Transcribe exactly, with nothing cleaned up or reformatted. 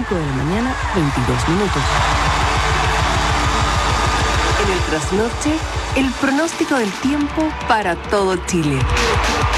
cinco de la mañana, veintidós minutos. En el trasnoche, el pronóstico del tiempo para todo Chile.